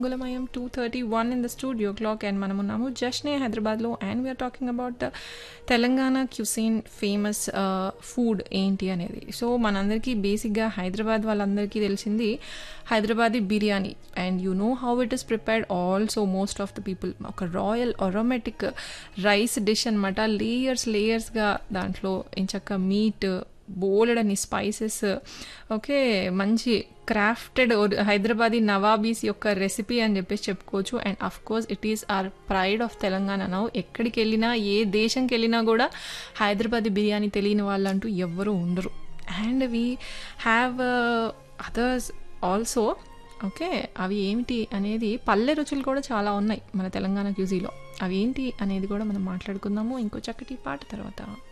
Gulam 2:31 in the studio clock and మనమున్నాము జష్నే హైదరాబాద్లో and we are talking about the Telangana cuisine famous food ఏంటి అనేది. So మనందరికీ బేసిక్గా హైదరాబాద్ వాళ్ళందరికీ తెలిసింది Hyderabadi biryani and you know how it is prepared also most of the people. ఒక royal aromatic rice dish అనమాట, లేయర్స్గా దాంట్లో ఇంచక్క మీట్ బోలెడని స్పైసెస్, ఓకే, మంచి క్రాఫ్టెడ్ హైదరాబాదీ నవాబీస్ యొక్క రెసిపీ అని చెప్పేసి చెప్పుకోవచ్చు. And of course it is our pride of Telangana now. ఎక్కడికి వెళ్ళినా ఏ దేశంకి వెళ్ళినా కూడా హైదరాబాదీ బిర్యానీ తెలియని వాళ్ళంటూ ఎవ్వరూ ఉండరు. And we have others also. Okay, అవి ఏమిటి అనేది పల్లె రుచులు కూడా చాలా ఉన్నాయి మన తెలంగాణ క్యూజీలో. అవి ఏంటి అనేది కూడా మనం మాట్లాడుకుందాము ఇంకో చక్కటి పాట తర్వాత.